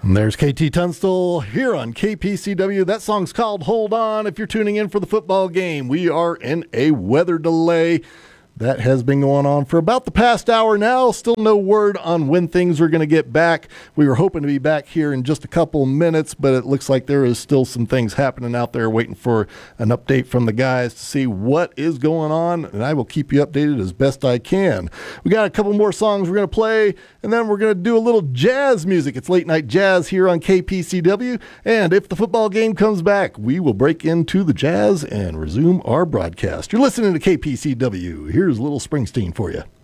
And there's KT Tunstall here on KPCW. That song's called Hold On. If you're tuning in for the football game, we are in a weather delay. That has been going on for about the past hour now. Still no word on when things are going to get back. We were hoping to be back here in just a couple minutes, but it looks like there is still some things happening out there, waiting for an update from the guys to see what is going on, and I will keep you updated as best I can. We got a couple more songs we're going to play, and then we're going to do a little jazz music. It's late night jazz here on KPCW, and if the football game comes back, we will break into the jazz and resume our broadcast. You're listening to KPCW. Here's a little Springsteen for you.